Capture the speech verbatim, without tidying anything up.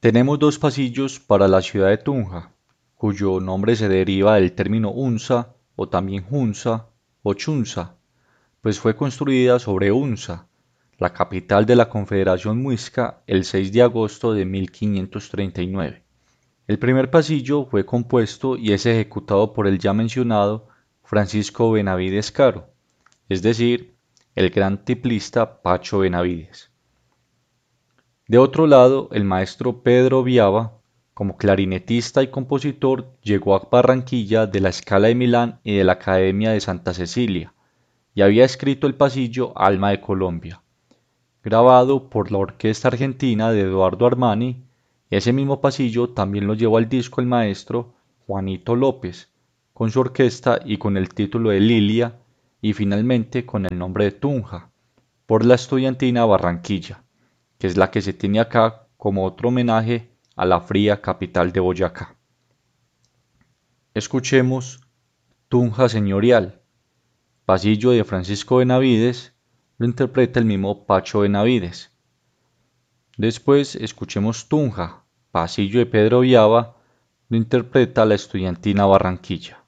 Tenemos dos pasillos para la ciudad de Tunja, cuyo nombre se deriva del término Unza o también Hunza o Chunza, pues fue construida sobre Unza, la capital de la Confederación Muisca, el seis de agosto de mil quinientos treinta y nueve. El primer pasillo fue compuesto y es ejecutado por el ya mencionado Francisco Benavides Caro, es decir, el gran tiplista Pacho Benavides. De otro lado, el maestro Pedro Viava, como clarinetista y compositor, llegó a Barranquilla de la Scala de Milán y de la Academia de Santa Cecilia, y había escrito el pasillo Alma de Colombia, grabado por la Orquesta Argentina de Eduardo Armani, y ese mismo pasillo también lo llevó al disco el maestro Juanito López, con su orquesta y con el título de Lilia, y finalmente con el nombre de Tunja, por la Estudiantina Barranquilla, que es la que se tiene acá como otro homenaje a la fría capital de Boyacá. Escuchemos Tunja Señorial, pasillo de Francisco Benavides, lo interpreta el mismo Pacho Benavides. Después escuchemos Tunja, pasillo de Pedro Viava, lo interpreta la Estudiantina Barranquilla.